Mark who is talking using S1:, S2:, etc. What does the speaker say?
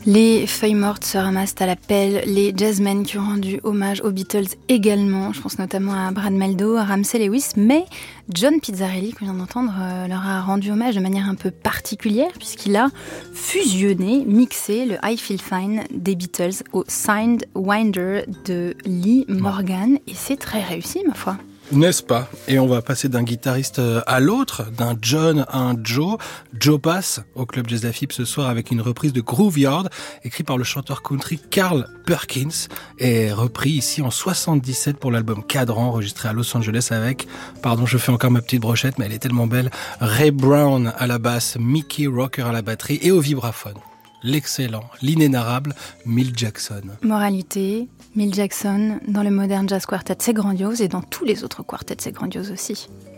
S1: Les feuilles mortes se ramassent à la pelle, les jazzmen qui ont rendu hommage aux Beatles également, je pense notamment à Brad Mehldau, à Ramsey Lewis, mais John Pizzarelli, qu'on vient d'entendre, leur a rendu hommage de manière un peu particulière puisqu'il a fusionné, mixé le I Feel Fine des Beatles au Sidewinder de Lee Morgan et c'est très réussi ma foi.
S2: N'est-ce pas ? Et on va passer d'un guitariste à l'autre, d'un John à un Joe. Joe passe au Club Jazz Laffippe ce soir avec une reprise de Grooveyard, écrit par le chanteur country Carl Perkins, et repris ici en 77 pour l'album Cadran, enregistré à Los Angeles avec, je fais encore ma petite brochette, mais elle est tellement belle, Ray Brown à la basse, Mickey Rocker à la batterie et au vibraphone. L'excellent, l'inénarrable Milt Jackson.
S1: Moralité, Milt Jackson, dans le Modern Jazz Quartet, c'est grandiose, et dans tous les autres quartets, c'est grandiose aussi.